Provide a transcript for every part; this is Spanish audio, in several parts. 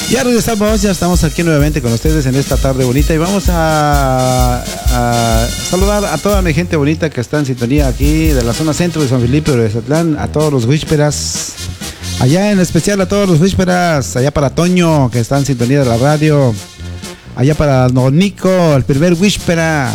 Ya estamos aquí nuevamente con ustedes en esta tarde bonita y vamos a saludar a toda mi gente bonita que está en sintonía aquí de la zona centro de San Felipe de Huizatlán, a todos los huísperas, allá en especial a todos los huísperas, allá para Toño que está en sintonía de la radio, allá para Don Nico, el primer huíspera.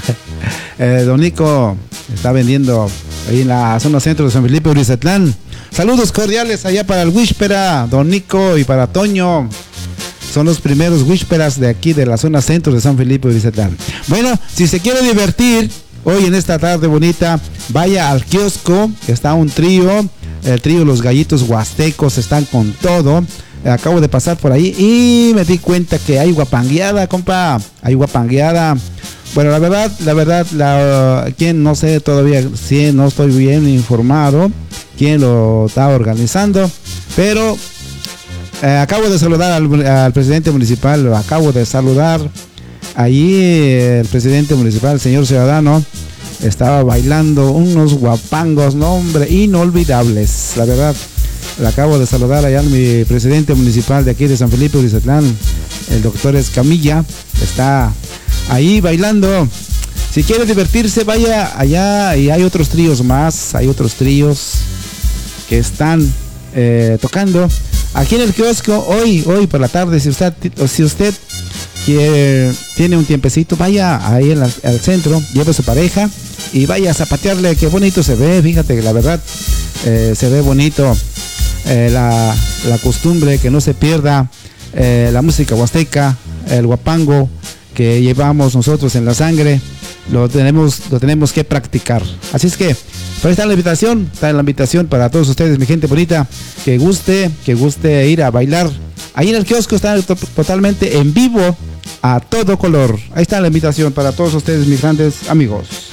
Don Nico está vendiendo ahí en la zona centro de San Felipe de Huizatlán. Saludos cordiales allá para el huíspera, Don Nico, y para Toño. Son los primeros huísperas de aquí de la zona centro de San Felipe de Huizatlán. Bueno, si se quiere divertir hoy en esta tarde bonita, vaya al kiosco, está un trío, el trío Los Gallitos Huastecos, están con todo. Acabo de pasar por ahí y me di cuenta que hay guapangueada, compa, hay guapangueada. Bueno, la verdad, quien no sé todavía, si no estoy bien informado quién lo está organizando, pero acabo de saludar al presidente municipal, lo acabo de saludar. Allí el presidente municipal, el señor Ciudadano, estaba bailando unos guapangos, no hombre, inolvidables, la verdad. Le acabo de saludar allá al mi presidente municipal de aquí de San Felipe de Huizatlán, el doctor Escamilla, está ahí bailando. Si quiere divertirse, vaya allá y hay otros tríos más, hay otros tríos que están tocando aquí en el kiosco hoy por la tarde. Si usted tiene un tiempecito, vaya ahí al centro, lleve a su pareja y vaya a zapatearle. Qué bonito se ve, fíjate que la verdad se ve bonito. La costumbre, que no se pierda la música huasteca, el guapango que llevamos nosotros en la sangre, lo tenemos que practicar. Así es que ahí está la invitación para todos ustedes, mi gente bonita, que guste ir a bailar. Ahí en el kiosco está totalmente en vivo, a todo color. Ahí está la invitación para todos ustedes, mis grandes amigos.